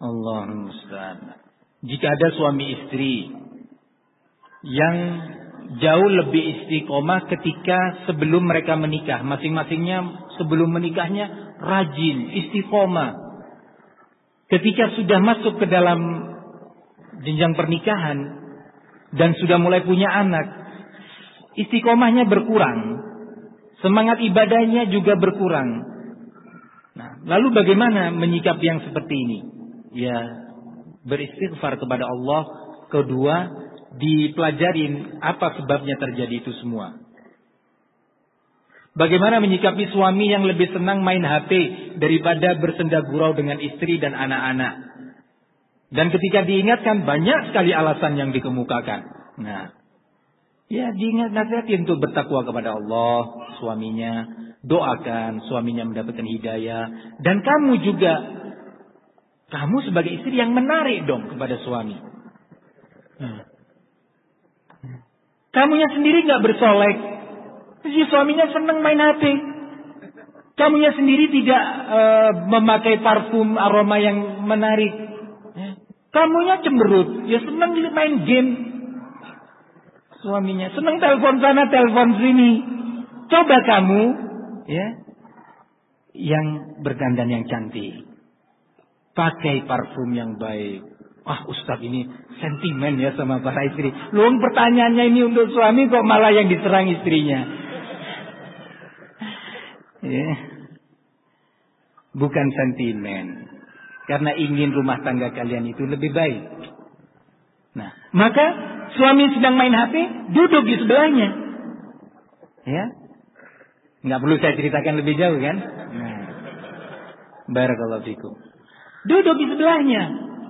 Allahumma musta'an. Jika ada suami istri yang jauh lebih istiqomah ketika sebelum mereka menikah, masing-masingnya sebelum menikahnya rajin, istiqomah. Ketika sudah masuk ke dalam jenjang pernikahan dan sudah mulai punya anak, istiqomahnya berkurang, semangat ibadahnya juga berkurang. Nah, lalu bagaimana menyikapi yang seperti ini? Ya, beristighfar kepada Allah. Kedua, dipelajarin apa sebabnya terjadi itu semua. Bagaimana menyikapi suami yang lebih senang main HP daripada bersenda gurau dengan istri dan anak-anak. Dan ketika diingatkan, banyak sekali alasan yang dikemukakan. Nah, ya diingat, nasihati untuk bertakwa kepada Allah, suaminya. Doakan suaminya mendapatkan hidayah. Dan kamu juga, kamu sebagai istri yang menarik dong kepada suami. Kamunya sendiri gak bersolek, si suaminya senang main HP. Kamunya sendiri tidak memakai parfum aroma yang menarik. Kamunya cemberut, ya senang main game. Suaminya senang telepon sana, telepon sini. Coba kamu, ya, yang berdandan yang cantik, pakai parfum yang baik. Ah, Ustaz ini sentimen ya sama para istri. Loh, pertanyaannya ini untuk suami kok malah yang diserang istrinya. Ya. Bukan sentimen. Karena ingin rumah tangga kalian itu lebih baik. Nah, maka suami sedang main HP, duduk di sebelahnya. Ya. Nggak perlu saya ceritakan lebih jauh kan? Nah. Barakallahu fikum. Duduk di sebelahnya.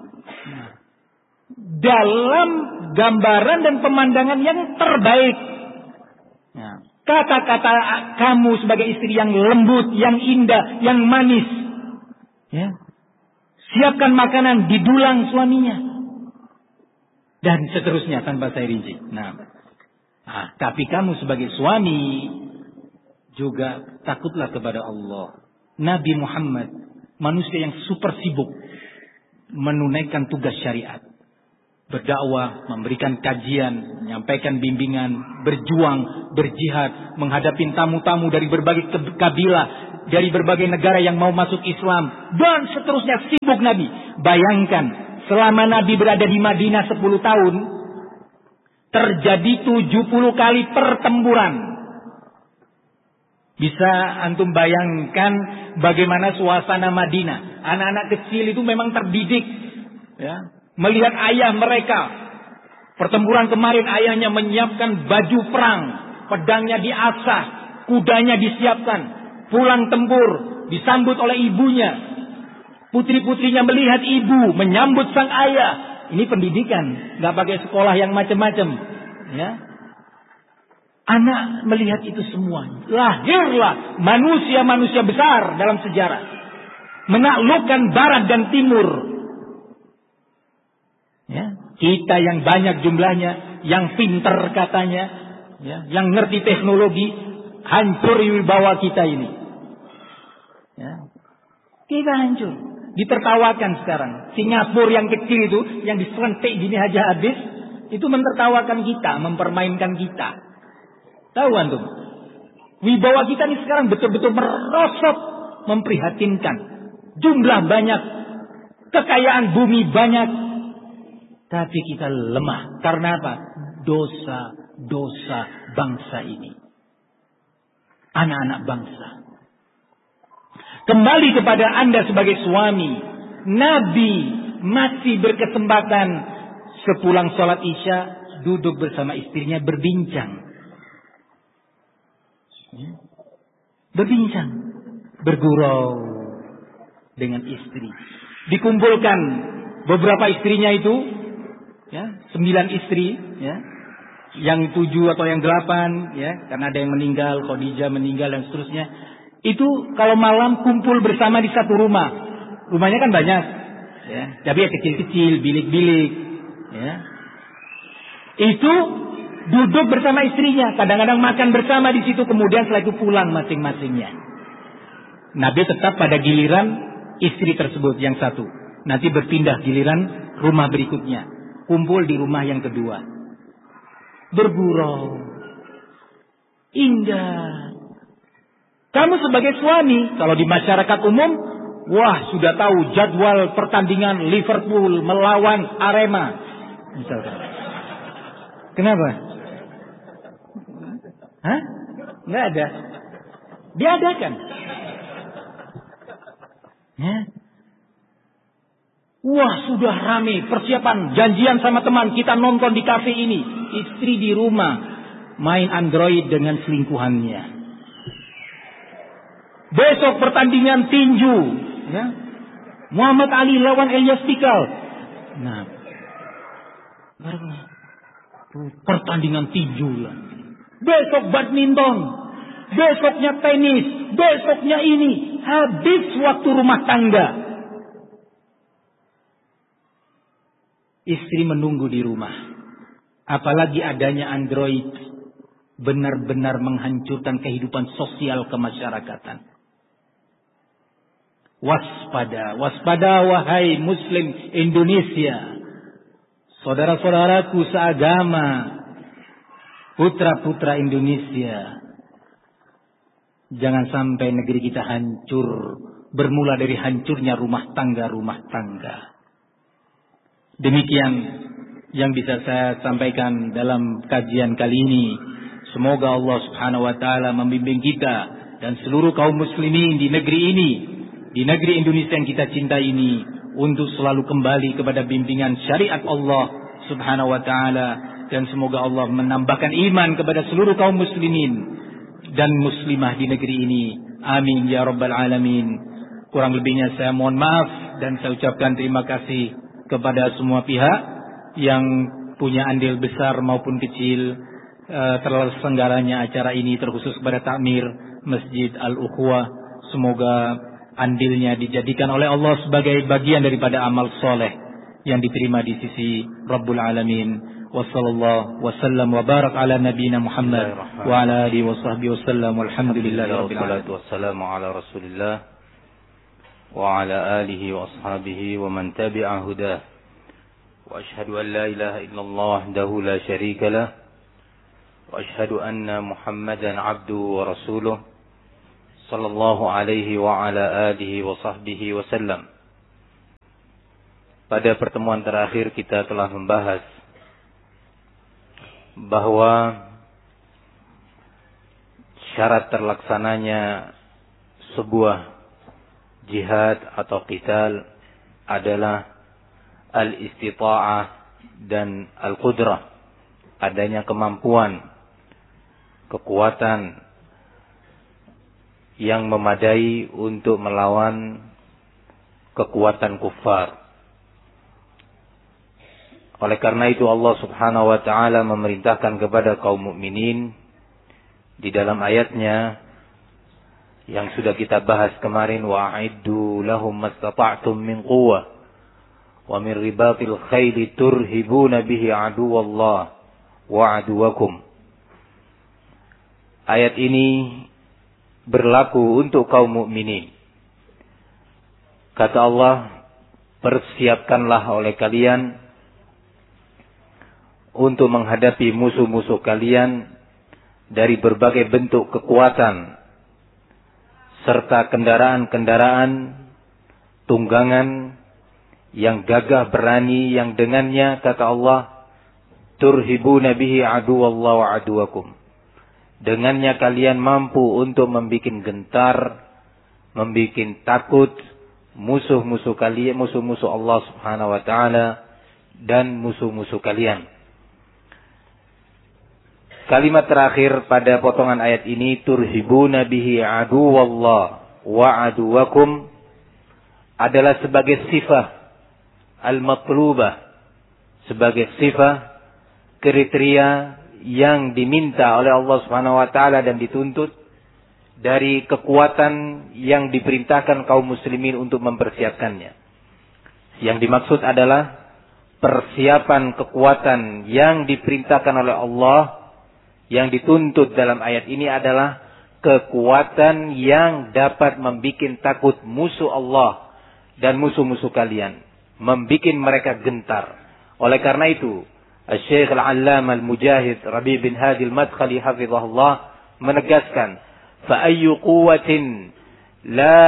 Dalam gambaran dan pemandangan yang terbaik. Kata-kata kamu sebagai istri yang lembut, yang indah, yang manis. Ya. Siapkan makanan, didulang suaminya. Dan seterusnya tanpa saya rinci. Nah, tapi kamu sebagai suami juga takutlah kepada Allah. Nabi Muhammad, manusia yang super sibuk menunaikan tugas syariat. Berdakwah, memberikan kajian, menyampaikan bimbingan, berjuang, berjihad, menghadapi tamu-tamu dari berbagai kabilah, dari berbagai negara yang mau masuk Islam, dan seterusnya. Sibuk Nabi. Bayangkan, selama Nabi berada di Madinah 10 tahun, terjadi 70 kali pertempuran. Bisa antum bayangkan bagaimana suasana Madinah. Anak-anak kecil itu memang terdidik, ya, melihat ayah mereka. Pertempuran kemarin ayahnya menyiapkan baju perang, pedangnya diasah, kudanya disiapkan, pulang tempur, disambut oleh ibunya. Putri-putrinya melihat ibu menyambut sang ayah. Ini pendidikan, nggak pakai sekolah yang macam-macam, ya. Anak melihat itu semua. Lahirlah manusia-manusia besar dalam sejarah, menaklukkan barat dan timur. Ya, kita yang banyak jumlahnya, yang pintar katanya, ya, yang ngerti teknologi, hancur wibawa kita ini. Ya. Kita hancur, ditertawakan sekarang. Singapura yang kecil itu, yang diselentik gini aja habis, itu mentertawakan kita, mempermainkan kita. Tahu antum? Wibawa kita ini sekarang betul-betul merosot, memprihatinkan. Jumlah banyak, kekayaan bumi banyak, tapi kita lemah. Karena apa? Dosa-dosa bangsa ini. Anak-anak bangsa. Kembali kepada Anda sebagai suami. Nabi masih berkesempatan sepulang sholat Isya duduk bersama istrinya berbincang. Berbincang, bergurau dengan istri. Dikumpulkan beberapa istrinya itu, ya, 9 istri, ya, yang 7 atau yang 8, ya, karena ada yang meninggal, Khadijah meninggal dan seterusnya. Itu kalau malam kumpul bersama di satu rumah. Rumahnya kan banyak, ya, tapi ya kecil-kecil, bilik-bilik, ya. Itu duduk bersama istrinya, kadang-kadang makan bersama di situ, kemudian setelah itu pulang masing-masingnya. Nabi tetap pada giliran istri tersebut yang satu. Nanti berpindah giliran rumah berikutnya. Kumpul di rumah yang kedua. Bergurau. Indah. Kamu sebagai suami, kalau di masyarakat umum, wah sudah tahu jadwal pertandingan Liverpool melawan Arema. Misalkan. Kenapa? Hah? Nggak ada. Diadakan. Ya. Wah sudah rame persiapan janjian sama teman kita nonton di kafe ini. Istri di rumah main Android dengan selingkuhannya. Besok pertandingan tinju, ya. Muhammad Ali lawan Elias Pikal. Nah, pertandingan tinju lah. Besok badminton, besoknya tenis, besoknya ini. Habis waktu rumah tangga. Istri menunggu di rumah. Apalagi adanya Android benar-benar menghancurkan kehidupan sosial kemasyarakatan. Waspada, waspada wahai Muslim Indonesia. Saudara-saudaraku seagama, putra-putra Indonesia. Jangan sampai negeri kita hancur, bermula dari hancurnya rumah tangga. Demikian yang bisa saya sampaikan dalam kajian kali ini. Semoga Allah Subhanahu wa taala membimbing kita dan seluruh kaum muslimin di negeri ini, di negeri Indonesia yang kita cintai ini, untuk selalu kembali kepada bimbingan syariat Allah Subhanahu wa taala, dan semoga Allah menambahkan iman kepada seluruh kaum muslimin dan muslimah di negeri ini. Amin ya rabbal alamin. Kurang lebihnya saya mohon maaf dan saya ucapkan terima kasih kepada semua pihak yang punya andil besar maupun kecil terselenggaranya acara ini, terkhusus kepada takmir Masjid Al-Ukhuwah. Semoga andilnya dijadikan oleh Allah sebagai bagian daripada amal soleh yang diterima di sisi Rabbul Alamin. Wassallallahu wasallam wa barak ala nabiyina Muhammad wa ala alihi wa sahbihi wasallam. Walhamdulillahi rabbil alamin. Wassalamu ala Rasulillah wa ala alihi wa ashabihi wa man tabi'a hudah. Wa ashhadu an la ilaha illallah wahdahu la syarika lah. Wa ashhadu anna Muhammadan abduhu wa rasuluh sallallahu alaihi wa ala alihi wa sahbihi wasallam. Pada pertemuan terakhir kita telah membahas bahwa syarat terlaksananya sebuah jihad atau qital adalah al-istita'ah dan al-qudrah, adanya kemampuan, kekuatan yang memadai untuk melawan kekuatan kufar. Oleh karena itu Allah Subhanahu wa taala memerintahkan kepada kaum mukminin di dalam ayatnya yang sudah kita bahas kemarin, wa'iddu lahum mastata'tum min quwwah wa min ribatil khayli turhibuna bihi aduwallah wa aduwakum. Ayat ini berlaku untuk kaum mukminin. Kata Allah, persiapkanlah oleh kalian untuk menghadapi musuh-musuh kalian dari berbagai bentuk kekuatan serta kendaraan-kendaraan tunggangan yang gagah berani, yang dengannya kata Allah, turhibuna bihi aduwallahu wa aduwakum. Dengannya kalian mampu untuk membuat gentar, membuat takut musuh-musuh kalian, musuh-musuh Allah Subhanahu wa taala dan musuh-musuh kalian. Kalimat terakhir pada potongan ayat ini, turhibuna bihi aduwallah wa aduwakum, adalah sebagai sifat al-matlubah, sebagai sifat kriteria yang diminta oleh Allah Subhanahu wa taala dan dituntut dari kekuatan yang diperintahkan kaum muslimin untuk mempersiapkannya. Yang dimaksud adalah persiapan kekuatan yang diperintahkan oleh Allah. Yang dituntut dalam ayat ini adalah kekuatan yang dapat membuat takut musuh Allah dan musuh-musuh kalian. membikin mereka gentar. Oleh karena itu, Syekh Al-Allamah Al-Mujahid Rabi' bin Hadi Al-Madkhali hafizahullah menegaskan, fa ayyu quwwatin la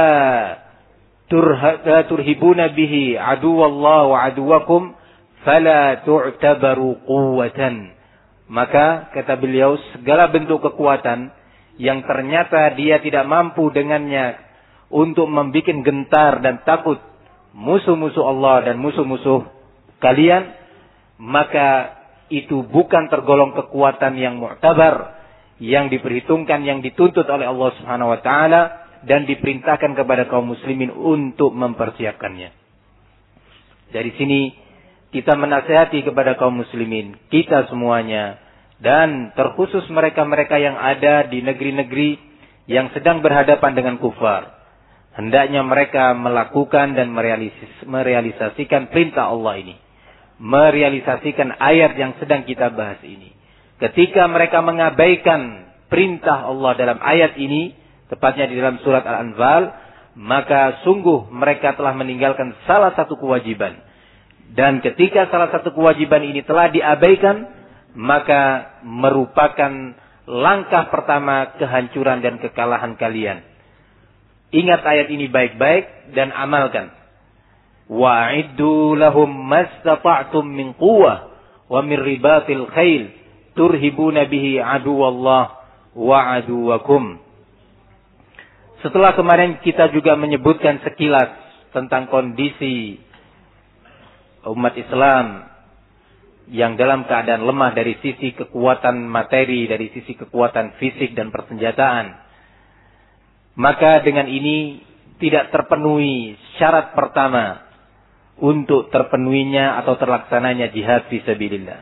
turhibuna bihi aduwallah wa aduwakum fala tu'tabaru quwwatan. Maka kata beliau, segala bentuk kekuatan yang ternyata dia tidak mampu dengannya untuk membuat gentar dan takut musuh-musuh Allah dan musuh-musuh kalian, maka itu bukan tergolong kekuatan yang mu'tabar, yang diperhitungkan, yang dituntut oleh Allah Subhanahu wa taala dan diperintahkan kepada kaum muslimin untuk mempersiapkannya. Dari sini kita menasihati kepada kaum muslimin, kita semuanya, dan terkhusus mereka-mereka yang ada di negeri-negeri yang sedang berhadapan dengan kufar. Hendaknya mereka melakukan dan merealisasikan perintah Allah ini. Merealisasikan ayat yang sedang kita bahas ini. Ketika mereka mengabaikan perintah Allah dalam ayat ini, tepatnya di dalam surat Al-Anfal, maka sungguh mereka telah meninggalkan salah satu kewajiban. Dan ketika salah satu kewajiban ini telah diabaikan, maka merupakan langkah pertama kehancuran dan kekalahan kalian. Ingat ayat ini baik-baik dan amalkan. Wa'iddu lahum mastata'tum min quwwah wa min ribatil khail turhibuna bihi aduwallah wa aduwakum. Setelah kemarin kita juga menyebutkan sekilas tentang kondisi umat Islam yang dalam keadaan lemah dari sisi kekuatan materi, dari sisi kekuatan fisik dan persenjataan. Maka dengan ini tidak terpenuhi syarat pertama untuk terpenuhinya atau terlaksananya jihad fi sabilillah.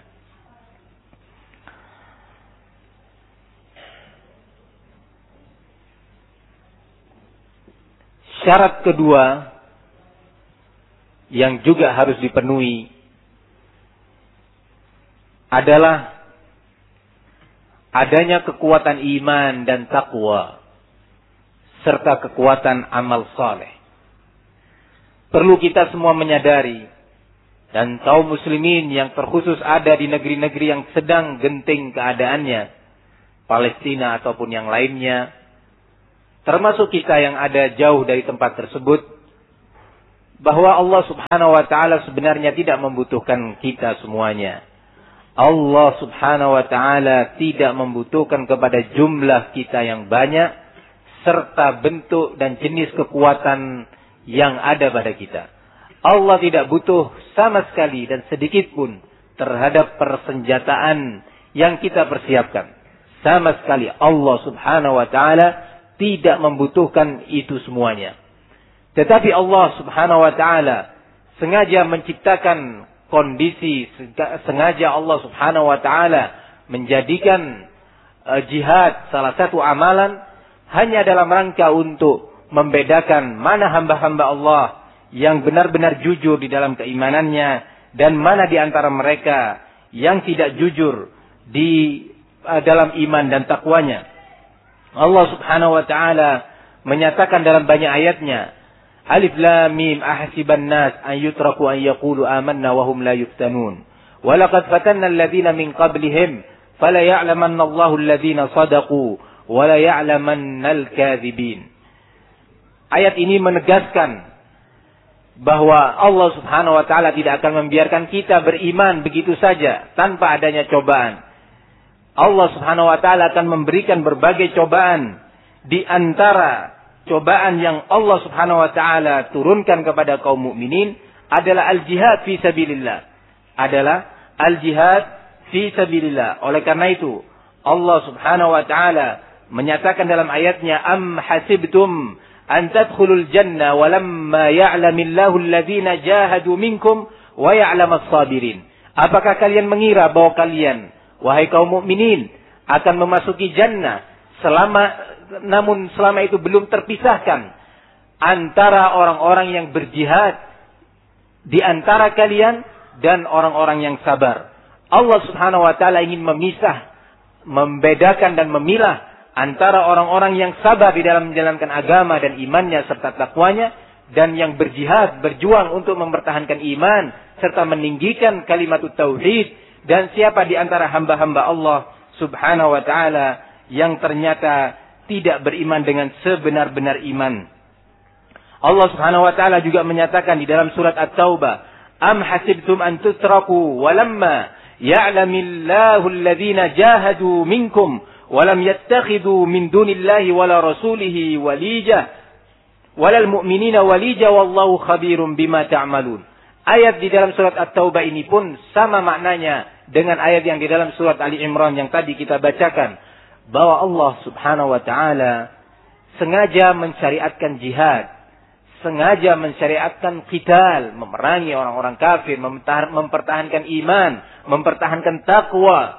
Syarat kedua yang juga harus dipenuhi adalah adanya kekuatan iman dan takwa serta kekuatan amal saleh. Perlu kita semua menyadari, dan kaum muslimin yang terkhusus ada di negeri-negeri yang sedang genting keadaannya, Palestina ataupun yang lainnya, termasuk kita yang ada jauh dari tempat tersebut, bahwa Allah Subhanahu wa taala sebenarnya tidak membutuhkan kita semuanya. Allah Subhanahu wa taala tidak membutuhkan kepada jumlah kita yang banyak serta bentuk dan jenis kekuatan yang ada pada kita. Allah tidak butuh sama sekali dan sedikit pun terhadap persenjataan yang kita persiapkan. Sama sekali Allah Subhanahu wa taala tidak membutuhkan itu semuanya. Tetapi Allah Subhanahu wa taala sengaja menciptakan kondisi, sengaja Allah Subhanahu wa taala menjadikan jihad salah satu amalan hanya dalam rangka untuk membedakan mana hamba-hamba Allah yang benar-benar jujur di dalam keimanannya dan mana di antara mereka yang tidak jujur di dalam iman dan takwanya. Allah Subhanahu wa taala menyatakan dalam banyak ayatnya, Alif Lam Mim ahasiban nas an yutraku an yaqulu amanna wa hum la yuftanun. Wa laqad fatanna alladhina min qablihim fala ya'lamanna Allahu alladhina sadaqu wa la ya'lamanna al-kadhibin. Ayat ini menegaskan bahwa Allah Subhanahu wa taala tidak akan membiarkan kita beriman begitu saja tanpa adanya cobaan. Allah Subhanahu wa taala akan memberikan berbagai cobaan. Di antara cobaan yang Allah Subhanahu wa taala turunkan kepada kaum mukminin adalah al-jihad fi sabilillah. Adalah al-jihad fi sabilillah. Oleh karena itu Allah Subhanahu wa taala menyatakan dalam ayatnya, am hasibtum an tadkhulul jannah walamma ya'lamillahu alladhina jahadu minkum wa ya'lamas sabirin. Apakah kalian mengira bahwa kalian, wahai kaum mukminin, akan memasuki jannah namun selama itu belum terpisahkan antara orang-orang yang berjihad di antara kalian dan orang-orang yang sabar. Allah Subhanahu wa taala ingin memisah, membedakan dan memilah antara orang-orang yang sabar di dalam menjalankan agama dan imannya serta takwanya dan yang berjihad, berjuang untuk mempertahankan iman serta meninggikan kalimat tauhid. Dan siapa di antara hamba-hamba Allah Subhanahu wa taala yang ternyata tidak beriman dengan sebenar-benar iman. Allah Subhanahu wa taala juga menyatakan di dalam surat At-Taubah, "Am hasibtum an tutraku walamma ya'lamillahu alladhina jahadu minkum walam yattakhidhu min dunillahi wala rasulihi walija walal mu'minina walija wallahu khabirum bima ta'malun." Ayat di dalam surat At-Taubah ini pun sama maknanya dengan ayat yang di dalam surat Ali Imran yang tadi kita bacakan, bahwa Allah Subhanahu wa taala sengaja mensyariatkan jihad, sengaja mensyariatkan qital, memerangi orang-orang kafir, mempertahankan iman, mempertahankan takwa.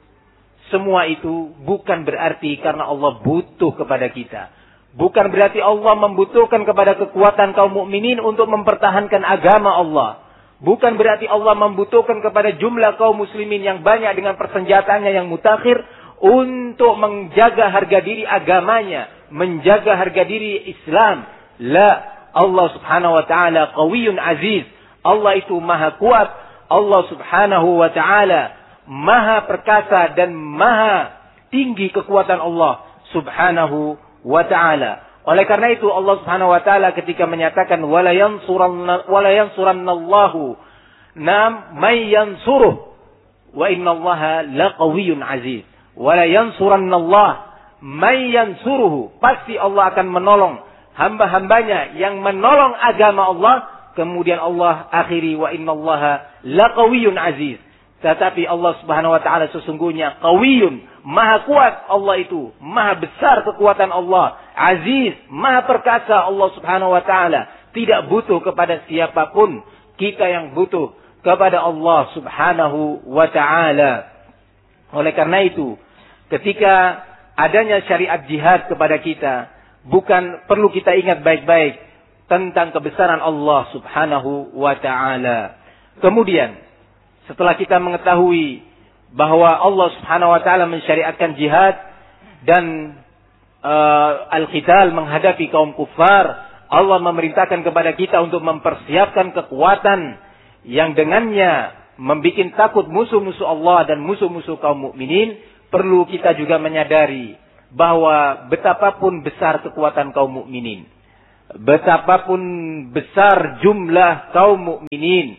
Semua itu bukan berarti karena Allah butuh kepada kita. Bukan berarti Allah membutuhkan kepada kekuatan kaum mukminin untuk mempertahankan agama Allah. Bukan berarti Allah membutuhkan kepada jumlah kaum muslimin yang banyak dengan persenjataannya yang mutakhir untuk menjaga harga diri agamanya, menjaga harga diri Islam. La, Allah Subhanahu wa taala qawiyyun aziz. Allah itu maha kuat. Allah Subhanahu wa taala maha perkasa dan maha tinggi kekuatan Allah Subhanahu wa ta'ala. Oleh karena itu Allah Subhanahu wa ta'ala ketika menyatakan wala yansurannallahu may yansuruh wa innallaha laqawiyyun aziz. Wala yansurannallah may yansuruhu, pasti Allah akan menolong hamba-hambanya yang menolong agama Allah. Kemudian Allah akhiri wa innallaha laqawiyyun aziz. Tetapi Allah Subhanahu wa taala sesungguhnya qawiyyun, maha kuat Allah itu, maha besar kekuatan Allah, aziz, maha perkasa Allah Subhanahu wa taala, tidak butuh kepada siapapun, kita yang butuh kepada Allah Subhanahu wa taala. Oleh karena itu, ketika adanya syariat jihad kepada kita, bukan perlu kita ingat baik-baik tentang kebesaran Allah Subhanahu wa taala. Kemudian setelah kita mengetahui bahwa Allah Subhanahu wa taala mensyariatkan jihad dan al-qital menghadapi kaum kufar, Allah memerintahkan kepada kita untuk mempersiapkan kekuatan yang dengannya membuat takut musuh-musuh Allah dan musuh-musuh kaum mukminin. Perlu kita juga menyadari bahwa betapapun besar kekuatan kaum mukminin, betapapun besar jumlah kaum mukminin,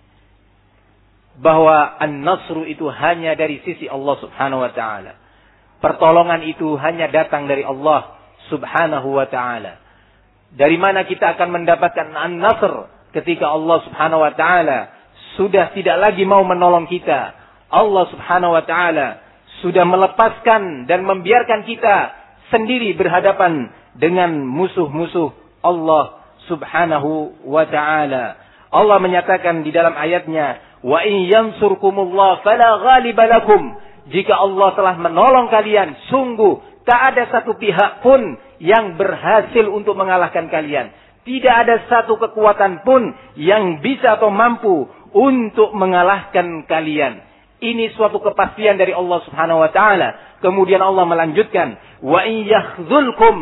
bahwa an-nasru itu hanya dari sisi Allah Subhanahu wa taala. Pertolongan itu hanya datang dari Allah Subhanahu wa taala. Dari mana kita akan mendapatkan an-nasr ketika Allah Subhanahu wa taala sudah tidak lagi mau menolong kita? Allah Subhanahu wa taala sudah melepaskan dan membiarkan kita sendiri berhadapan dengan musuh-musuh Allah Subhanahu wa taala. Allah menyatakan di dalam ayatnya, wa in yansurkumullah fala ghaliba lakum. Jika Allah telah menolong kalian, sungguh tak ada satu pihak pun yang berhasil untuk mengalahkan kalian. Tidak ada satu kekuatan pun yang bisa atau mampu untuk mengalahkan kalian. Ini suatu kepastian dari Allah Subhanahu wa taala. Kemudian Allah melanjutkan, wa in yakhzulkum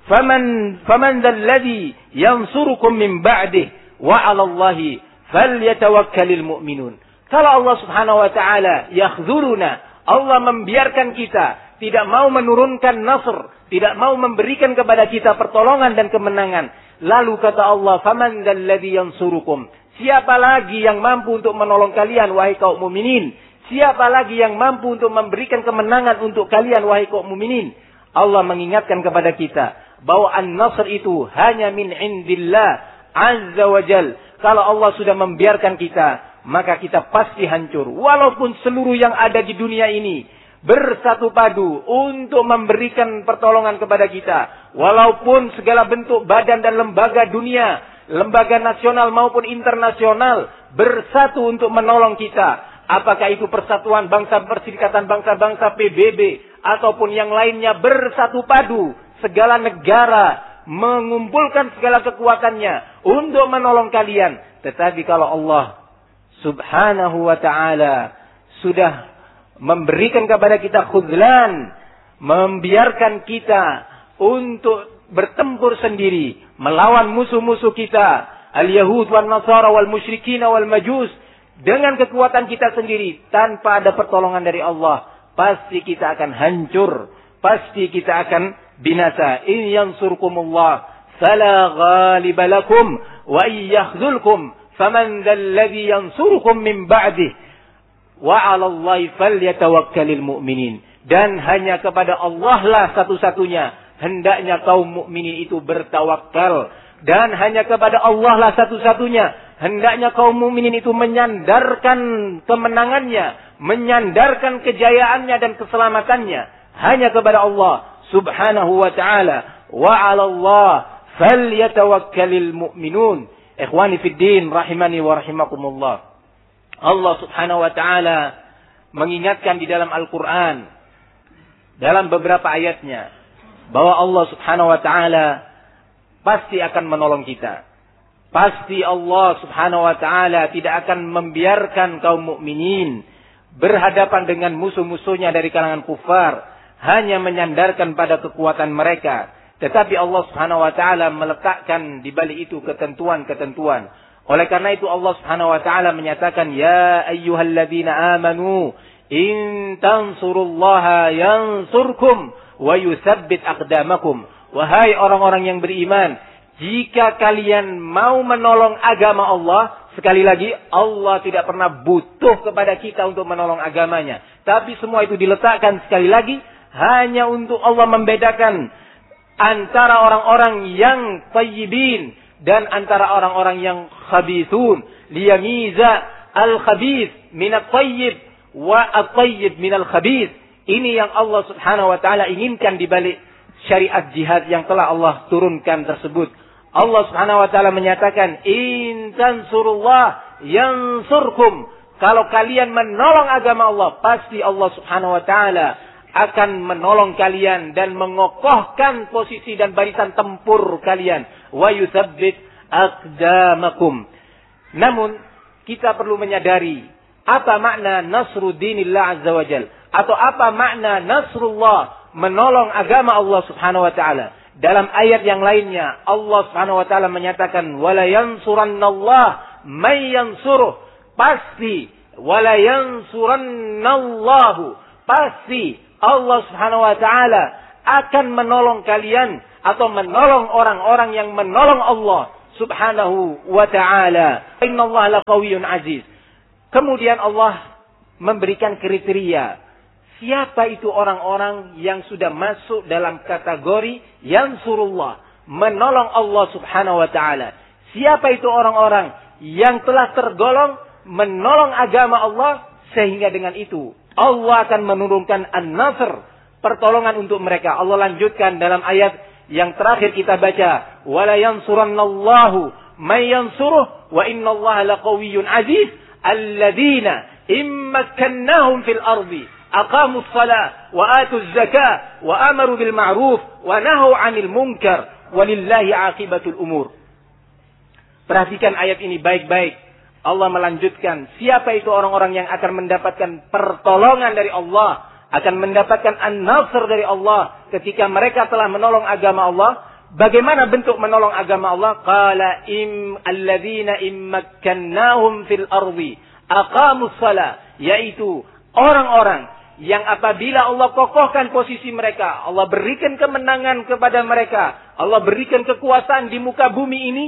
faman dzalladzi yansurukum min ba'dihi wa 'alallahi falyatawakkalul mu'minun. Kalau Allah Subhanahu wa taala yakhzuluna, Allah membiarkan kita, tidak mau menurunkan nasr, tidak mau memberikan kepada kita pertolongan dan kemenangan. Lalu kata Allah, faman dzalladzi yansurukum. Siapa lagi yang mampu untuk menolong kalian wahai kaum mukminin? Siapa lagi yang mampu untuk memberikan kemenangan untuk kalian wahai kaum mukminin? Allah mengingatkan kepada kita bahwa an-nasr itu hanya min indillah azza wa jal. Kalau Allah sudah membiarkan kita, maka kita pasti hancur. Walaupun seluruh yang ada di dunia ini bersatu padu untuk memberikan pertolongan kepada kita. Walaupun segala bentuk badan dan lembaga dunia, lembaga nasional maupun internasional bersatu untuk menolong kita. Apakah itu Persatuan Bangsa, Perserikatan Bangsa-Bangsa PBB, ataupun yang lainnya bersatu padu. Segala negara mengumpulkan segala kekuatannya untuk menolong kalian. Tetapi kalau Allah Subhanahu wa ta'ala sudah memberikan kepada kita khudlan, membiarkan kita untuk bertempur sendiri, melawan musuh-musuh kita, al-Yahud wal Nasara wal musyrikin wal majus, dengan kekuatan kita sendiri tanpa ada pertolongan dari Allah, pasti kita akan hancur, pasti kita akan binasa. In yansurkumullah fala ghaliba lakum wa in yakhzulkum faman dzalladzi yansurukum min ba'dih wa 'alallahi falyatawakkalul mu'minin. Dan hanya kepada Allah lah satu-satunya hendaknya kaum mukminin itu bertawakal, dan hanya kepada Allah lah satu-satunya hendaknya kaum mukminin itu menyandarkan kemenangannya, menyandarkan kejayaannya dan keselamatannya hanya kepada Allah Subhanahu wa taala. Wa 'alallah falyatawakkalul mu'minun. Ikhwani fid din rahimani wa rahimakumullah. Allah Subhanahu wa taala mengingatkan di dalam Al-Qur'an dalam beberapa ayatnya bahwa Allah Subhanahu wa taala pasti akan menolong kita. Pasti Allah Subhanahu wa taala tidak akan membiarkan kaum mukminin berhadapan dengan musuh-musuhnya dari kalangan kufar hanya menyandarkan pada kekuatan mereka, tetapi Allah Subhanahu wa taala meletakkan di balik itu ketentuan-ketentuan. Oleh karena itu Allah Subhanahu wa taala menyatakan, ya ayyuhalladzina amanu in tansurullaha yansurkum wa yutsabbit aqdamakum. Wahai orang-orang yang beriman, jika kalian mau menolong agama Allah, sekali lagi Allah tidak pernah butuh kepada kita untuk menolong agamanya, tapi semua itu diletakkan sekali lagi hanya untuk Allah membedakan antara orang-orang yang tayyibin dan antara orang-orang yang khabithun, liyamiza al-khabith min at-tayyib wa at-tayyib min al-khabith. Ini yang Allah Subhanahu wa taala inginkan di balik syariat jihad yang telah Allah turunkan tersebut. Allah Subhanahu wa taala menyatakan, in tansurullah yansurkum. Kalau kalian menolong agama Allah, pasti Allah Subhanahu wa taala akan menolong kalian dan mengokohkan posisi dan barisan tempur kalian. Wa yutsabbit aqdamakum. Namun kita perlu menyadari apa makna nasru dinillah azza wajalla, atau apa makna nasrullah, menolong agama Allah Subhanahu wa taala. Dalam ayat yang lainnya Allah Subhanahu wa taala menyatakan, wala yansurannallah may yansuruh. Pasti wala yansurannallahu, pasti Allah Subhanahu wa taala akan menolong kalian atau menolong orang-orang yang menolong Allah Subhanahu wa taala. Innallaha laqawiyyun aziz. Kemudian Allah memberikan kriteria. Siapa itu orang-orang yang sudah masuk dalam kategori yansurullah, menolong Allah Subhanahu wa taala. Siapa itu orang-orang yang telah tergolong menolong agama Allah, sehingga dengan itu Allah akan menurunkan an-nasr, pertolongan untuk mereka. Allah lanjutkan dalam ayat yang terakhir kita baca, wala yansurannallahu may yansuruh wa innallaha laqawiyyun aziz. Alladzina immakkannahum fil ardi aqamus salah wa atuz zakah wa amaru bil ma'ruf wa nahaw 'anil munkar walillahi 'aqibatul umur. Perhatikan ayat ini baik-baik. Allah melanjutkan, siapa itu orang-orang yang akan mendapatkan pertolongan dari Allah, akan mendapatkan an-nasr dari Allah ketika mereka telah menolong agama Allah. Bagaimana bentuk menolong agama Allah? Qala alladzina immakkannahum fil ardi aqamus salah, yaitu orang-orang yang apabila Allah kokohkan posisi mereka, Allah berikan kemenangan kepada mereka, Allah berikan kekuasaan di muka bumi ini,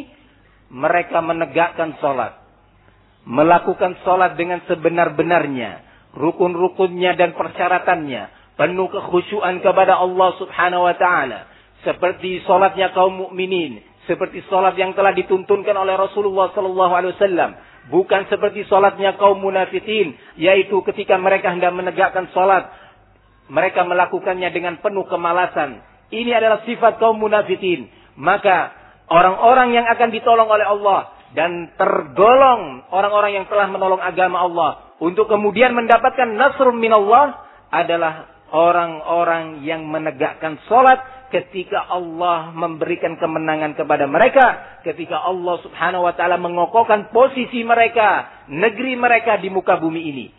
mereka menegakkan salat, melakukan salat dengan sebenar-benarnya, rukun-rukunnya dan persyaratannya, penuh kekhusyuan kepada Allah Subhanahu wa taala. Seperti salatnya kaum mukminin, seperti salat yang telah dituntunkan oleh Rasulullah sallallahu alaihi wasallam, bukan seperti salatnya kaum munafikin, yaitu ketika mereka hendak menegakkan salat, mereka melakukannya dengan penuh kemalasan. Ini adalah sifat kaum munafikin. Maka orang-orang yang akan ditolong oleh Allah dan tergolong orang-orang yang telah menolong agama Allah untuk kemudian mendapatkan nasrun minallah adalah orang-orang yang menegakkan salat ketika Allah memberikan kemenangan kepada mereka, ketika Allah Subhanahu wa taala mengokohkan posisi mereka, negeri mereka di muka bumi ini.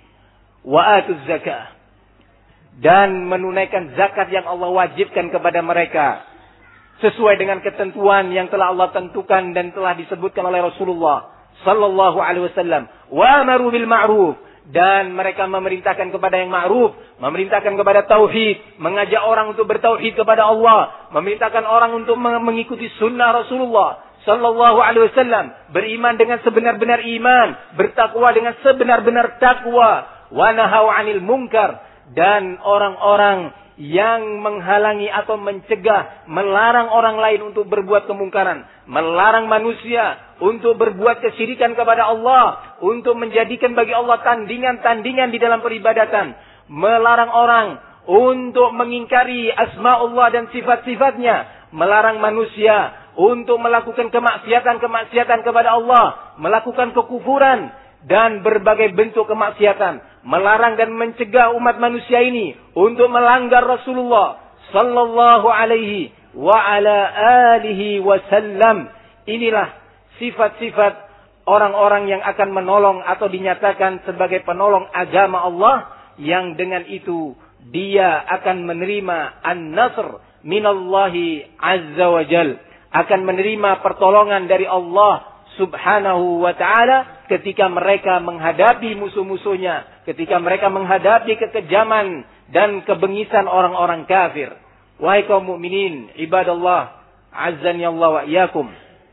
Wa atuz zakah, dan menunaikan zakat yang Allah wajibkan kepada mereka. sesuai dengan ketentuan yang telah Allah tentukan dan telah disebutkan oleh Rasulullah sallallahu alaihi wasallam. Wa amaru bil ma'ruf, dan mereka memerintahkan kepada yang ma'ruf, memerintahkan kepada tauhid, mengajak orang untuk bertauhid kepada Allah, memerintahkan orang untuk mengikuti sunnah Rasulullah sallallahu alaihi wasallam, beriman dengan sebenar-benar iman, bertakwa dengan sebenar-benar takwa, wa nahau 'anil munkar, dan orang-orang yang menghalangi atau mencegah, melarang orang lain untuk berbuat kemungkaran, melarang manusia untuk berbuat kesyirikan kepada Allah, untuk menjadikan bagi Allah tandingan-tandingan di dalam peribadatan, melarang orang untuk mengingkari asma'ullah dan sifat-sifatnya, melarang manusia untuk melakukan kemaksiatan-kemaksiatan kepada Allah, melakukan kekufuran dan berbagai bentuk kemaksiatan, melarang dan mencegah umat manusia ini untuk melanggar Rasulullah sallallahu alaihi wa ala alihi wasallam. Inilah sifat-sifat orang-orang yang akan menolong atau dinyatakan sebagai penolong agama Allah, yang dengan itu dia akan menerima an-nasr minallahi azza wa jal, akan menerima pertolongan dari Allah subhanahu wa ta'ala ketika mereka menghadapi musuh-musuhnya, ketika mereka menghadapi kekejaman dan kebengisan orang-orang kafir. Wahai kaum mukminin, ibadallah, azzani Allah wa iyyakum.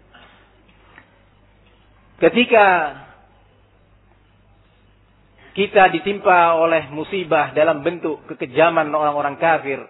Ketika kita ditimpa oleh musibah dalam bentuk kekejaman orang-orang kafir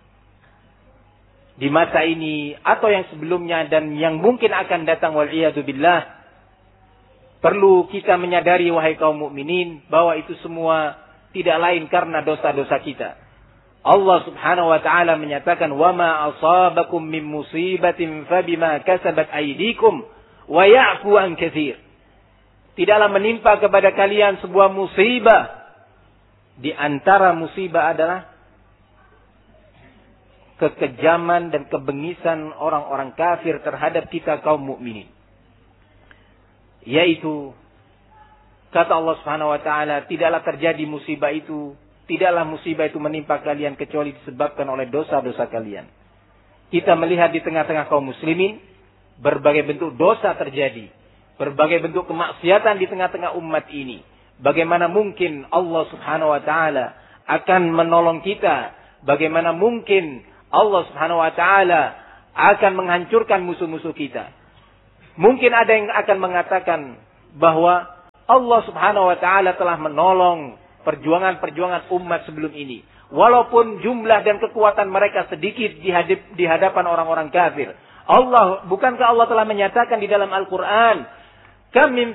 di masa ini atau yang sebelumnya dan yang mungkin akan datang, wal'iyadu billah, perlu kita menyadari wahai kaum mukminin bahwa itu semua tidak lain karena dosa-dosa kita. Allah subhanahu wa ta'ala menyatakan, wa ma asabakum min musibatin fabima kasabat aydikum wa ya'fu an katsir. Tidaklah menimpa kepada kalian sebuah musibah, di antara musibah adalah kekejaman dan kebengisan orang-orang kafir terhadap kita kaum mukminin. Yaitu kata Allah Subhanahu wa taala, tidaklah terjadi musibah itu, tidaklah musibah itu menimpa kalian kecuali disebabkan oleh dosa-dosa kalian. Kita melihat di tengah-tengah kaum muslimin berbagai bentuk dosa terjadi, berbagai bentuk kemaksiatan di tengah-tengah umat ini. Bagaimana mungkin Allah Subhanahu wa taala akan menolong kita? Bagaimana mungkin Allah subhanahu wa ta'ala akan menghancurkan musuh-musuh kita? Mungkin ada yang akan mengatakan bahwa Allah subhanahu wa ta'ala telah menolong perjuangan-perjuangan umat sebelum ini, walaupun jumlah dan kekuatan mereka sedikit di hadapan orang-orang kafir. Bukankah Allah telah menyatakan di dalam Al-Quran, kam min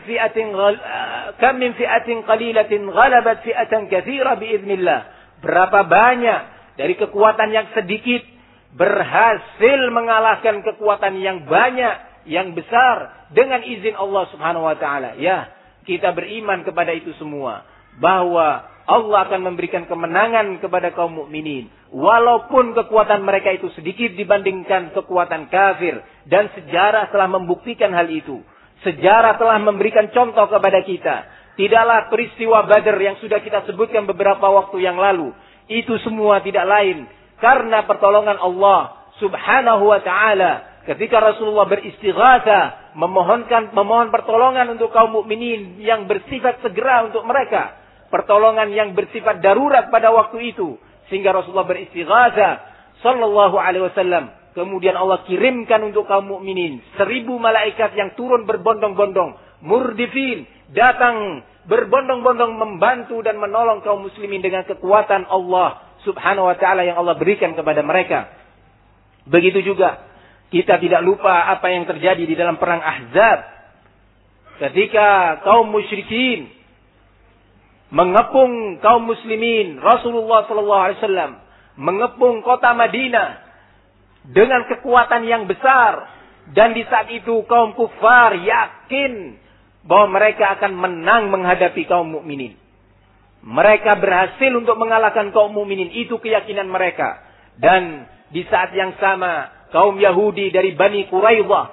fi'atin qalilatin ghalabat fi'atan katsira biiznillah. Berapa banyak dari kekuatan yang sedikit berhasil mengalahkan kekuatan yang banyak, yang besar dengan izin Allah subhanahu wa ta'ala. Ya, kita beriman kepada itu semua, bahwa Allah akan memberikan kemenangan kepada kaum mukminin walaupun kekuatan mereka itu sedikit dibandingkan kekuatan kafir. Dan sejarah telah membuktikan hal itu. Sejarah telah memberikan contoh kepada kita. Tidaklah peristiwa Badar yang sudah kita sebutkan beberapa waktu yang lalu, itu semua tidak lain karena pertolongan Allah subhanahu wa ta'ala. Ketika Rasulullah beristighatha, memohon pertolongan untuk kaum mukminin yang bersifat segera untuk mereka, pertolongan yang bersifat darurat pada waktu itu, sehingga Rasulullah beristighatha sallallahu alaihi wasallam. Kemudian Allah kirimkan untuk kaum mukminin 1000 malaikat yang turun berbondong-bondong, murdifin, datang berbondong-bondong membantu dan menolong kaum muslimin dengan kekuatan Allah subhanahu wa ta'ala yang Allah berikan kepada mereka. Begitu juga kita tidak lupa apa yang terjadi di dalam perang Ahzab, ketika kaum musyrikin mengepung kaum muslimin. Rasulullah sallallahu alaihi wasallam mengepung kota Madinah dengan kekuatan yang besar, dan di saat itu kaum kufar yakin bahwa mereka akan menang menghadapi kaum mukminin. Mereka berhasil untuk mengalahkan kaum mukminin, itu keyakinan mereka. Dan di saat yang sama kaum Yahudi dari Bani Quraidah,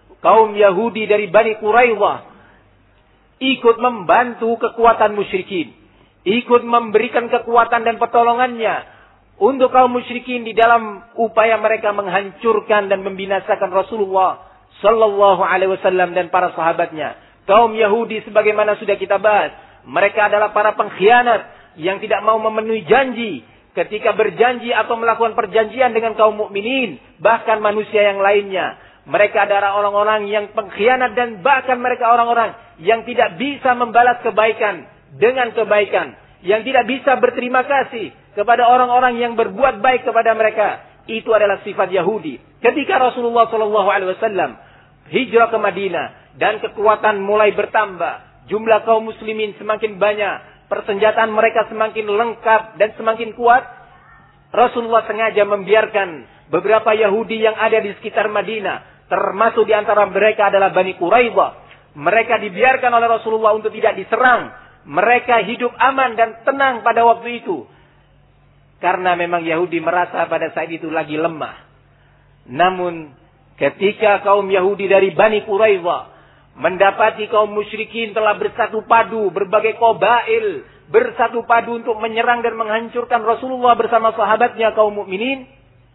ikut membantu kekuatan musyrikin, ikut memberikan kekuatan dan pertolongannya untuk kaum musyrikin di dalam upaya mereka menghancurkan dan membinasakan Rasulullah sallallahu alaihi wasallam dan para sahabatnya. Kaum Yahudi sebagaimana sudah kita bahas, mereka adalah para pengkhianat yang tidak mau memenuhi janji ketika berjanji atau melakukan perjanjian dengan kaum mukminin, bahkan manusia yang lainnya. Mereka adalah orang-orang yang pengkhianat dan bahkan mereka orang-orang yang tidak bisa membalas kebaikan dengan kebaikan, yang tidak bisa berterima kasih kepada orang-orang yang berbuat baik kepada mereka. Itu adalah sifat Yahudi. Ketika Rasulullah SAW hijrah ke Madinah dan kekuatan mulai bertambah, jumlah kaum muslimin semakin banyak, persenjataan mereka semakin lengkap dan semakin kuat, Rasulullah sengaja membiarkan beberapa Yahudi yang ada di sekitar Madinah, termasuk di antara mereka adalah Bani Quraidah. Mereka dibiarkan oleh Rasulullah untuk tidak diserang. Mereka hidup aman dan tenang pada waktu itu. Karena memang Yahudi merasa pada saat itu lagi lemah. Namun ketika kaum Yahudi dari Bani Quraidah mendapati kaum musyrikin telah bersatu padu, berbagai qabail bersatu padu untuk menyerang dan menghancurkan Rasulullah bersama sahabatnya kaum mukminin,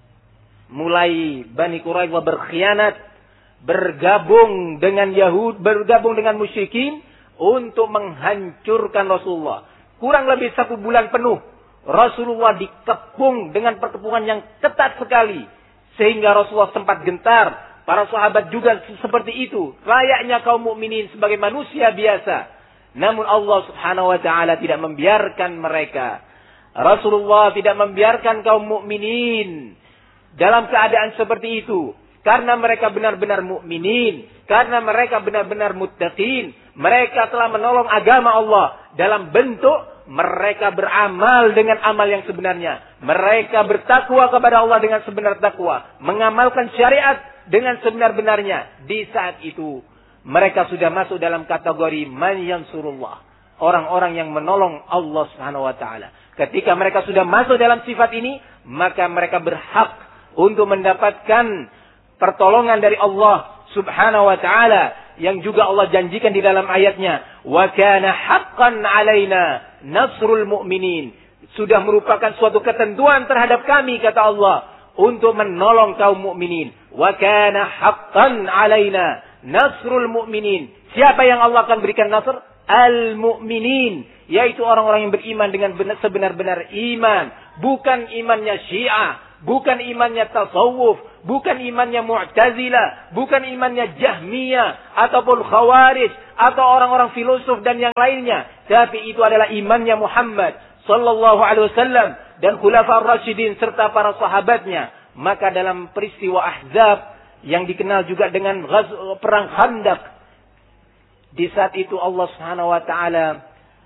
mulai Bani Quraidah berkhianat, bergabung dengan musyrikin untuk menghancurkan Rasulullah. Kurang lebih 1 bulan penuh Rasulullah dikepung dengan perkepungan yang ketat sekali, sehingga Rasulullah sempat gentar. Para sahabat juga seperti itu, layaknya kaum mukminin sebagai manusia biasa. Namun Allah Subhanahu wa taala tidak membiarkan mereka. Rasulullah tidak membiarkan kaum mukminin dalam keadaan seperti itu, karena mereka benar-benar mukminin, karena mereka benar-benar muttaqin. Mereka telah menolong agama Allah dalam bentuk mereka beramal dengan amal yang sebenarnya. Mereka bertakwa kepada Allah dengan sebenar takwa, mengamalkan syariat dengan sebenar-benarnya. Di saat itu mereka sudah masuk dalam kategori man yansurullah, orang-orang yang menolong Allah Subhanahu wa taala. Ketika mereka sudah masuk dalam sifat ini, maka mereka berhak untuk mendapatkan pertolongan dari Allah Subhanahu wa taala, yang juga Allah janjikan di dalam ayatnya, wa kana haqqan alaina nasrul mu'minin. Sudah merupakan suatu ketentuan terhadap kami, kata Allah, untuk menolong kaum mukminin. Wa kana haqqan alaina nasrul mu'minin. Siapa yang Allah akan berikan nasr? Al-mu'minin, yaitu orang-orang yang beriman dengan sebenar-benar iman, bukan imannya Syiah, bukan imannya tasawuf, bukan imannya Mu'tazilah, bukan imannya Jahmiyah ataupun Khawarij atau orang-orang filosof dan yang lainnya, tapi itu adalah imannya Muhammad sallallahu alaihi wasallam dan khulafaur rasyidin serta para sahabatnya. Maka dalam peristiwa Ahzab yang dikenal juga dengan perang Khandaq, di saat itu Allah Subhanahu wa taala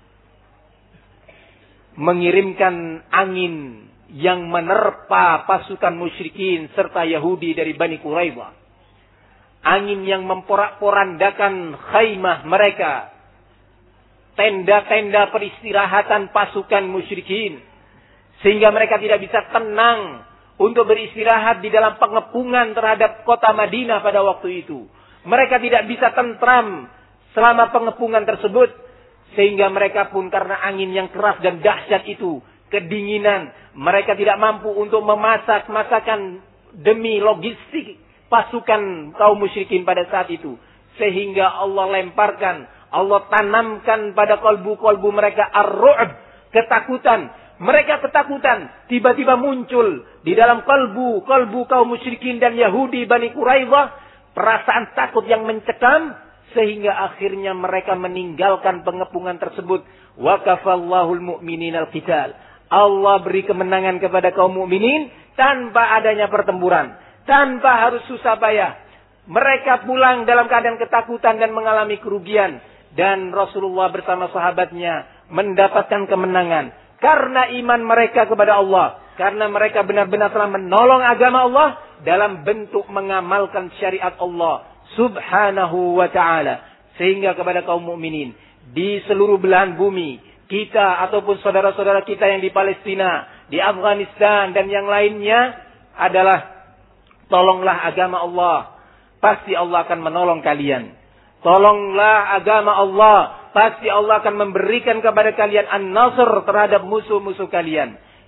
mengirimkan angin yang menerpa pasukan musyrikin serta Yahudi dari Bani Quraidah. Angin yang memporak-porandakan khaymah mereka, tenda-tenda peristirahatan pasukan musyrikin, sehingga mereka tidak bisa tenang untuk beristirahat di dalam pengepungan terhadap kota Madinah pada waktu itu. Mereka tidak bisa tentram selama pengepungan tersebut, sehingga mereka pun karena angin yang keras dan dahsyat itu, kedinginan, mereka tidak mampu untuk memasak masakan demi logistik pasukan kaum musyrikin pada saat itu. Sehingga Allah lemparkan, Allah tanamkan pada kolbu-kolbu mereka ar-ru'b, ketakutan. Mereka ketakutan, tiba-tiba muncul di dalam kolbu kaum musyrikin dan Yahudi Bani Quraidah perasaan takut yang mencekam, sehingga akhirnya mereka meninggalkan pengepungan tersebut. Wa kafallahul mu'minina al-qital. Allah beri kemenangan kepada kaum mukminin tanpa adanya pertempuran, tanpa harus susah payah. Mereka pulang dalam keadaan ketakutan dan mengalami kerugian, dan Rasulullah bersama sahabatnya mendapatkan kemenangan karena iman mereka kepada Allah, karena mereka benar-benar telah menolong agama Allah dalam bentuk mengamalkan syariat Allah Subhanahu wa taala. Sehingga kepada kaum mukminin di seluruh belahan bumi, kita ataupun saudara-saudara kita yang di Palestina, di Afghanistan dan yang lainnya adalah, tolonglah agama Allah, pasti Allah akan menolong kalian. Tolonglah agama Allah, pasti Allah akan memberikan kepada kalian an-nasr terhadap musuh-musuh kalian.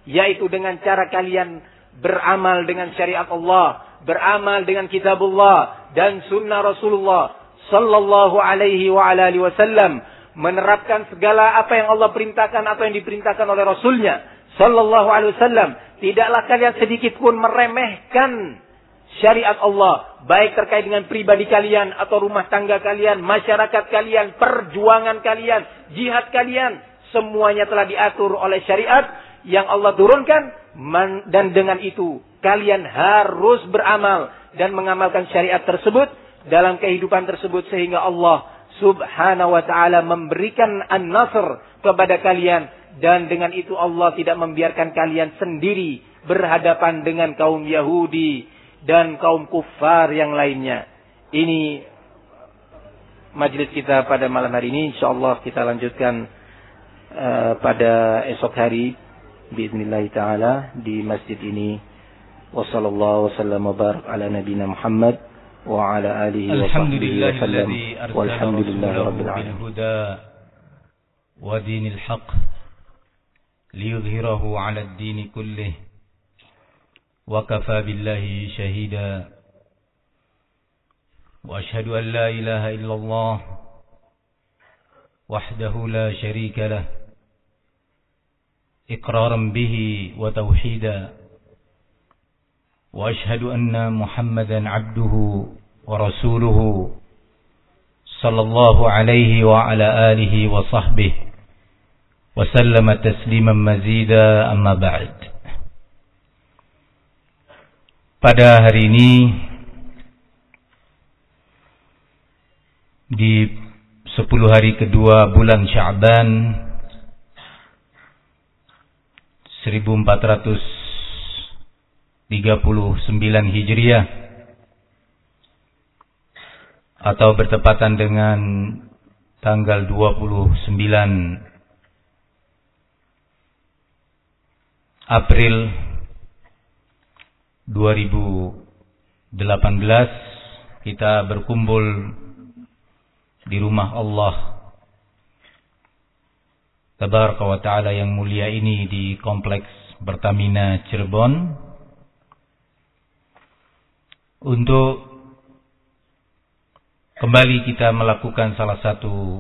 yaitu dengan cara kalian beramal dengan syariat Allah, beramal dengan kitabullah dan sunnah Rasulullah sallallahu alaihi wa ala alihi wasallam, menerapkan segala apa yang Allah perintahkan atau yang diperintahkan oleh Rasulnya sallallahu alaihi wasallam. Tidaklah kalian sedikit pun meremehkan syariat Allah, baik terkait dengan pribadi kalian atau rumah tangga kalian, masyarakat kalian, perjuangan kalian, jihad kalian, semuanya telah diatur oleh syariat yang Allah turunkan, dan dengan itu kalian harus beramal dan mengamalkan syariat tersebut dalam kehidupan tersebut, sehingga Allah subhanahu wa ta'ala memberikan an-nasr kepada kalian, dan dengan itu Allah tidak membiarkan kalian sendiri berhadapan dengan kaum Yahudi dan kaum kufar yang lainnya. Ini majelis kita pada malam hari ini. InsyaAllah kita lanjutkan pada esok hari biiznillah ta'ala di masjid ini. Wassallallahu wasallam wa barak ala nabina Muhammad wa ala alihi wa sahbihi wa sallam. Walhamdulillahi rabbil alamin. Wa dinil haqq liyudhhirahu ala ad-din kullih. وكفى بالله شهيدا وأشهد أن لا إله إلا الله وحده لا شريك له إقرارا به وتوحيدا وأشهد أن محمدا عبده ورسوله صلى الله عليه وعلى آله وصحبه وسلم تسليما مزيدا أما بعد. Pada hari ini di 10 hari kedua bulan Sya'ban 1439 Hijriah atau bertepatan dengan tanggal 29 April 2018 kita berkumpul di rumah Allah Tabaraka wa Ta'ala yang mulia ini di Kompleks Pertamina Cirebon untuk kembali kita melakukan salah satu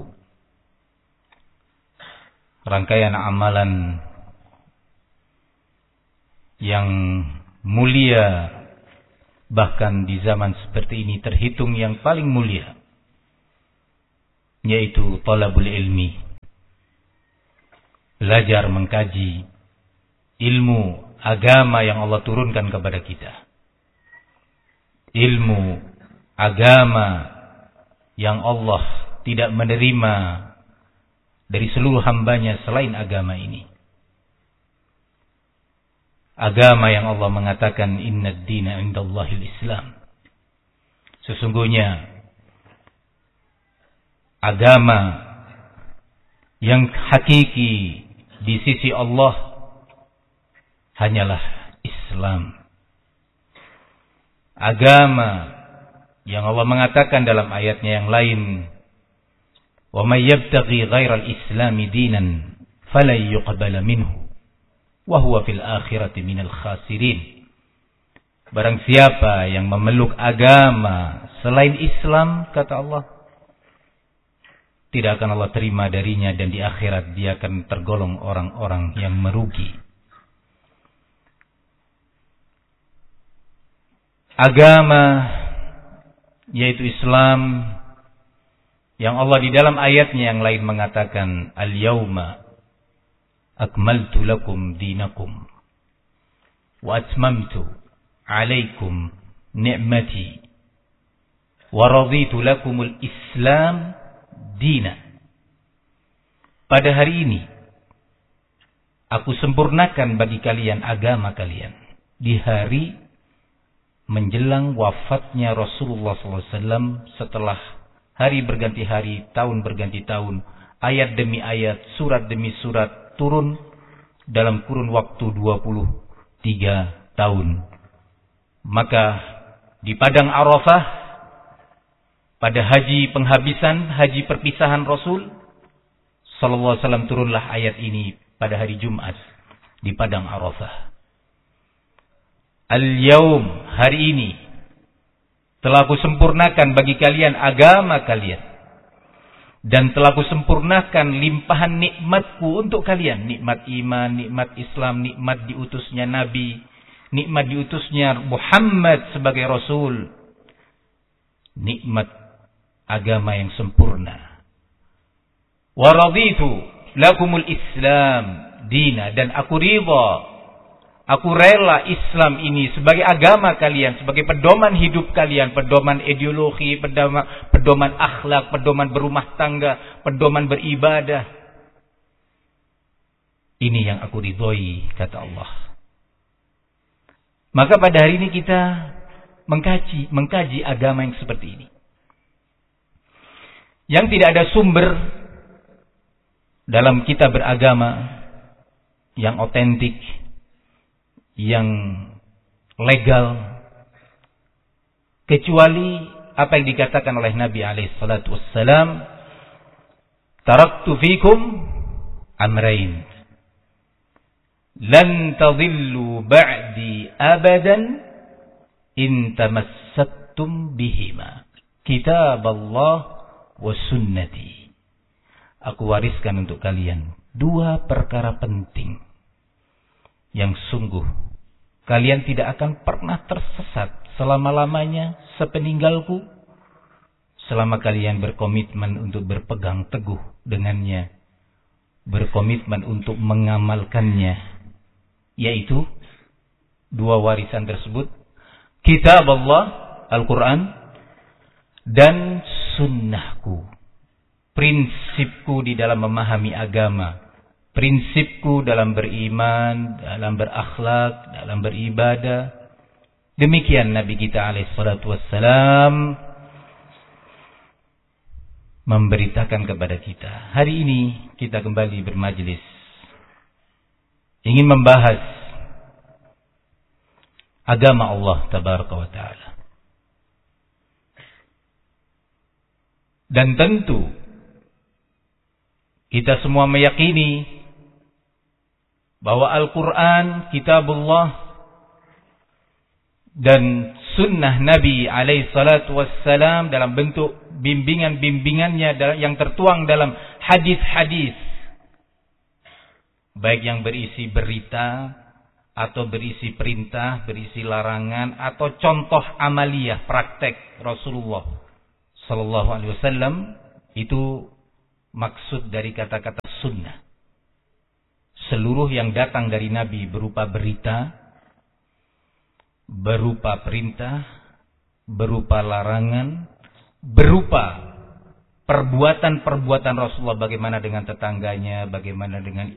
rangkaian amalan yang mulia, bahkan di zaman seperti ini terhitung yang paling mulia, yaitu talabul ilmi, belajar mengkaji ilmu agama yang Allah turunkan kepada kita, ilmu agama yang Allah tidak menerima dari seluruh hambanya selain agama ini. Agama yang Allah mengatakan innad dina indallahil Islam. Sesungguhnya agama yang hakiki di sisi Allah hanyalah Islam. Agama yang Allah mengatakan dalam ayatnya yang lain, wa may yabtaghi ghairal islami dinan falan yuqbala minhu wa huwa fil akhirati minal khasirin. Barang siapa yang memeluk agama selain Islam, kata Allah, tidak akan Allah terima darinya, dan di akhirat dia akan tergolong orang-orang yang merugi. Agama yaitu Islam yang Allah di dalam ayatnya yang lain mengatakan al-yauma akmaltu lakum dinakum wa atmamtu alaikum ni'mati wa raditu lakumul Islam dina. Pada hari ini aku sempurnakan bagi kalian agama kalian. Di hari menjelang wafatnya Rasulullah SAW, setelah hari berganti hari, tahun berganti tahun, ayat demi ayat, surat demi surat turun dalam kurun waktu 23 tahun. Maka di padang Arafah, pada haji penghabisan, haji perpisahan Rasul sallallahu alaihi wasallam, turunlah ayat ini pada hari Jumat. di padang Arafah. Al-yaum, hari ini, telah aku sempurnakan bagi kalian agama kalian. Dan telah aku sempurnakan limpahan nikmatku untuk kalian. Nikmat iman, nikmat Islam, nikmat diutusnya Nabi, nikmat diutusnya Muhammad sebagai Rasul. Nikmat agama yang sempurna. Wa raditu lakumul Islam dina, dan aku ridha, aku rela Islam ini sebagai agama kalian, sebagai pedoman hidup kalian, pedoman ideologi, pedoman akhlak, pedoman berumah tangga, pedoman beribadah. Ini yang aku ridhoi, kata Allah. Maka pada hari ini kita mengkaji agama yang seperti ini. Yang tidak ada sumber dalam kita beragama yang otentik, yang legal, kecuali apa yang dikatakan oleh Nabi alaihissalatu wassalam, taraktu fikum amrain lan tadhillu ba'di abadan in tamassaktum bihima, kitab Allah wa sunnati. Aku wariskan untuk kalian dua perkara penting yang sungguh kalian tidak akan pernah tersesat selama-lamanya sepeninggalku, selama kalian berkomitmen untuk berpegang teguh dengannya, berkomitmen untuk mengamalkannya, yaitu dua warisan tersebut, kitab Allah, Al-Quran, dan sunnahku, prinsipku di dalam memahami agama, prinsipku dalam beriman, dalam berakhlak, dalam beribadah. Demikian Nabi kita alaihissalatu wassalam memberitakan kepada kita. Hari ini kita kembali bermajlis, ingin membahas agama Allah tabaraka wa ta'ala. Dan tentu kita semua meyakini bahwa Al-Quran, kitabullah, dan sunnah Nabi alaihi salatu wassalam dalam bentuk bimbingan-bimbingannya yang tertuang dalam hadis-hadis, baik yang berisi berita atau berisi perintah, berisi larangan, atau contoh amaliyah, praktek Rasulullah sallallahu alaihi wasallam, itu maksud dari kata-kata sunnah. Seluruh yang datang dari Nabi berupa berita, berupa perintah, berupa larangan, berupa perbuatan-perbuatan Rasulullah, bagaimana dengan tetangganya, bagaimana dengan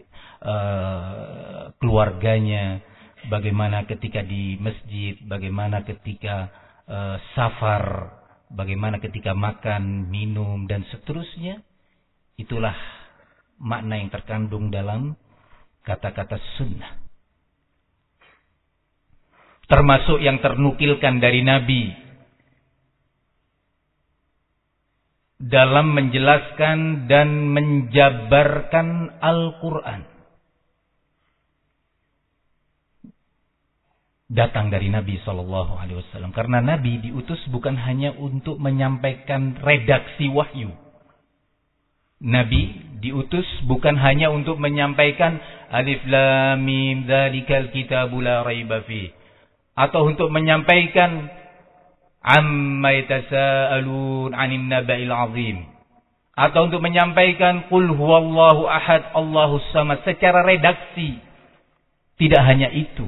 keluarganya, bagaimana ketika di masjid, bagaimana ketika safar, bagaimana ketika makan, minum, dan seterusnya. Itulah makna yang terkandung dalam kata-kata sunnah. Termasuk yang ternukilkan dari Nabi dalam menjelaskan dan menjabarkan Al-Quran. Datang dari Nabi SAW. Karena Nabi diutus bukan hanya untuk menyampaikan redaksi wahyu. Nabi diutus bukan hanya untuk menyampaikan alif lam mim dzalikal kitabu la raiba fi, atau untuk menyampaikan amma yatasaalun 'anil naba'il 'azim, atau untuk menyampaikan qul huwallahu ahad Allahus samad secara redaksi. Tidak hanya itu.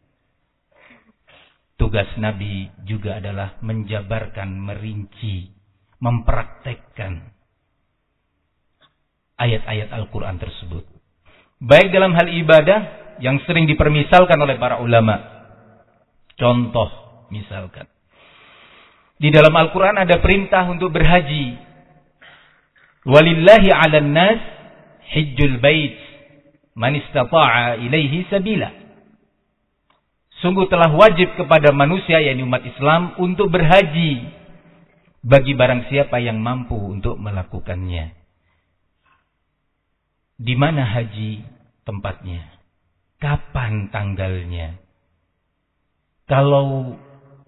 Tugas Nabi juga adalah menjabarkan, merinci, mempraktekkan ayat-ayat Al-Quran tersebut. Baik dalam hal ibadah yang sering dipermisalkan oleh para ulama. Contoh, misalkan. Di dalam Al-Quran ada perintah untuk berhaji. Walillahi 'alan nas hijjul bait man istata'a ilaihi sabila. Sungguh telah wajib kepada manusia, yakni umat Islam, untuk berhaji bagi barang siapa yang mampu untuk melakukannya. Di mana haji tempatnya? kapan tanggalnya? Kalau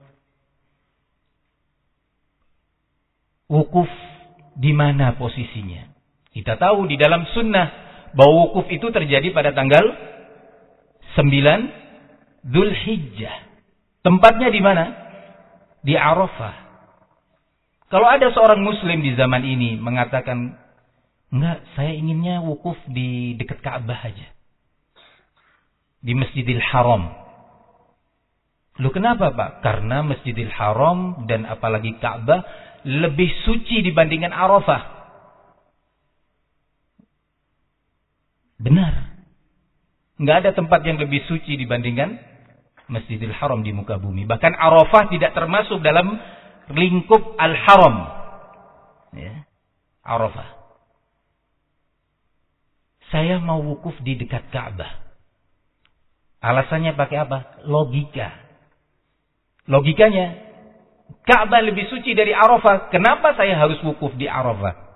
wukuf di mana posisinya? Kita tahu di dalam sunnah bahwa wukuf itu terjadi pada tanggal 9 Dzulhijjah. Tempatnya di mana? Di Arafah. Kalau ada seorang muslim di zaman ini mengatakan, enggak, saya inginnya wukuf di dekat Ka'bah aja. Di Masjidil Haram. Loh kenapa Pak? Karena Masjidil Haram dan apalagi Ka'bah lebih suci dibandingkan Arafah. Benar. Enggak ada tempat yang lebih suci dibandingkan Masjidil Haram di muka bumi. Bahkan Arafah tidak termasuk dalam lingkup Al-Haram. Ya. Arafah. Saya mau wukuf di dekat Ka'bah. Alasannya pakai apa? Logika. Logikanya, Ka'bah lebih suci dari Arafah. Kenapa saya harus wukuf di Arafah?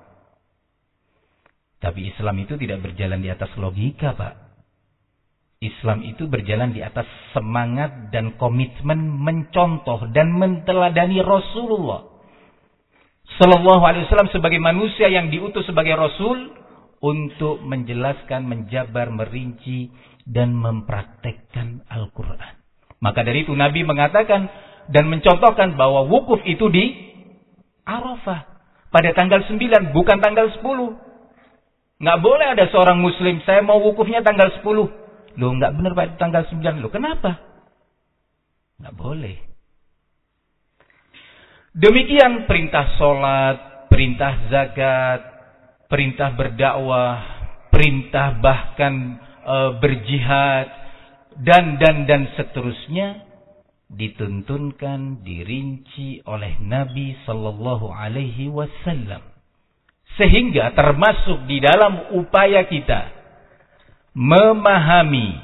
Tapi Islam itu tidak berjalan di atas logika, Pak. Islam itu berjalan di atas semangat dan komitmen mencontoh dan menteladani Rasulullah Sallallahu Alaihi Wasallam sebagai manusia yang diutus sebagai Rasul untuk menjelaskan, menjabar, merinci dan mempraktekkan Al-Quran. Maka dari itu Nabi mengatakan dan mencontohkan bahwa wukuf itu di Arafah pada tanggal 9, bukan tanggal 10. Nggak boleh ada seorang muslim, saya mau wukufnya tanggal 10. Loh, nggak benar pada tanggal 9. Loh, kenapa? Nggak boleh. Demikian perintah sholat, perintah zakat, perintah berdakwah, perintah bahkan berjihad, dan seterusnya dituntunkan, dirinci oleh Nabi Sallallahu Alaihi Wasallam. Sehingga termasuk di dalam upaya kita memahami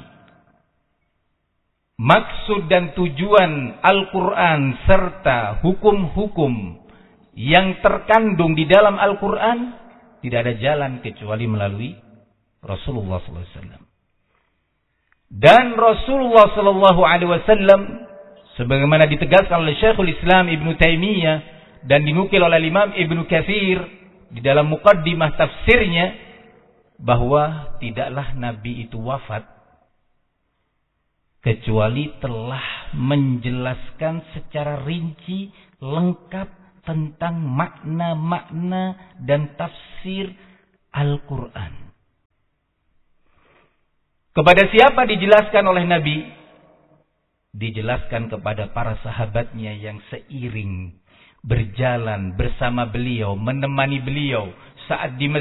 maksud dan tujuan Al-Quran serta hukum-hukum yang terkandung di dalam Al-Quran, tidak ada jalan kecuali melalui Rasulullah SAW. Dan Rasulullah SAW, sebagaimana ditegaskan oleh Syekhul Islam Ibnu Taimiyah dan dinukil oleh Imam Ibnu Katsir di dalam muqaddimah tafsirnya, bahwa tidaklah Nabi itu wafat kecuali telah menjelaskan secara rinci lengkap tentang makna-makna dan tafsir Al-Quran. Kepada siapa dijelaskan oleh Nabi? Dijelaskan kepada para sahabatnya yang seiring berjalan bersama beliau, menemani beliau saat di